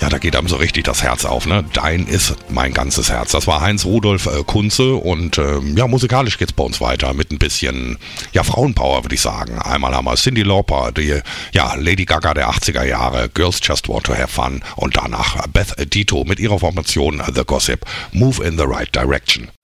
Ja, da geht einem so richtig das Herz auf, ne? Dein ist mein ganzes Herz. Das war Heinz-Rudolf Kunze und ja, musikalisch geht's bei uns weiter mit ein bisschen, ja, Frauenpower, würde ich sagen. Einmal haben wir Cyndi Lauper, die, ja, Lady Gaga der 80er Jahre, Girls Just Want to Have Fun und danach Beth Ditto mit ihrer Formation The Gossip, Move in the Right Direction.